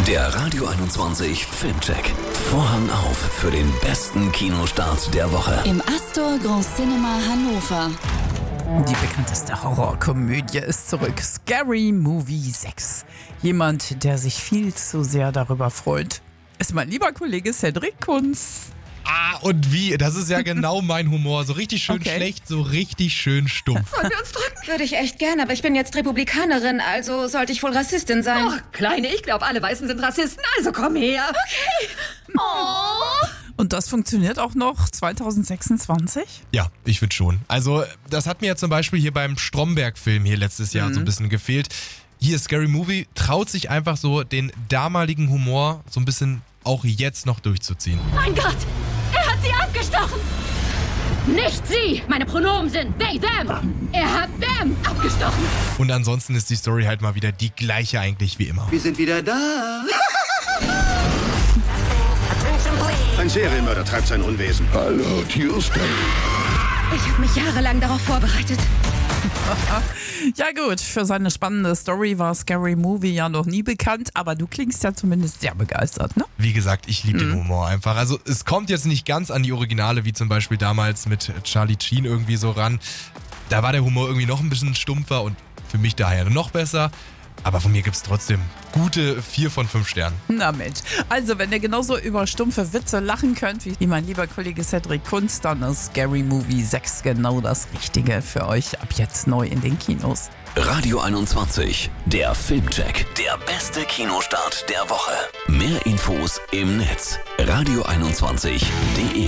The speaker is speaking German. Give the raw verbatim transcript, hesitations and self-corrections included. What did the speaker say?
Der Radio einundzwanzig Filmcheck. Vorhang auf für den besten Kinostart der Woche. Im Astor Grand Cinema Hannover. Die bekannteste Horrorkomödie ist zurück. Scary Movie sechs. Jemand, der sich viel zu sehr darüber freut, ist mein lieber Kollege Cedric Kunz. Ah, und wie? Das ist ja genau mein Humor. So richtig schön Okay. schlecht, so richtig schön stumpf. Wollen wir uns drücken? Würde ich echt gern, aber ich bin jetzt Republikanerin, also sollte ich wohl Rassistin sein. Oh, Kleine, ich glaube, alle Weißen sind Rassisten, also komm her. Okay. Oh. Und das funktioniert auch noch zwanzig sechsundzwanzig? Ja, ich finde schon. Also, das hat mir ja zum Beispiel hier beim Stromberg-Film hier letztes Jahr so ein bisschen gefehlt. Hier, Scary Movie traut sich einfach so, den damaligen Humor so ein bisschen auch jetzt noch durchzuziehen. Mein Gott! Er hat sie abgestochen! Nicht sie! Meine Pronomen sind they, them! Er hat them abgestochen! Und ansonsten ist die Story halt mal wieder die gleiche eigentlich wie immer. Wir sind wieder da. Ein Serienmörder treibt sein Unwesen. Hallo, Tuesday. Ich habe mich jahrelang darauf vorbereitet. Ja gut, für seine spannende Story war Scary Movie ja noch nie bekannt, aber du klingst ja zumindest sehr begeistert, ne? Wie gesagt, ich liebe den Humor einfach. Also es kommt jetzt nicht ganz an die Originale, wie zum Beispiel damals mit Charlie Sheen irgendwie so ran. Da war der Humor irgendwie noch ein bisschen stumpfer und für mich daher noch besser. Aber von mir gibt es trotzdem gute vier von fünf Sternen. Na Mensch, also wenn ihr genauso über stumpfe Witze lachen könnt wie mein lieber Kollege Cedric Kunz, dann ist Scary Movie sechs genau das Richtige für euch ab jetzt neu in den Kinos. Radio einundzwanzig, der Filmcheck. Der beste Kinostart der Woche. Mehr Infos im Netz. radio einundzwanzig punkt de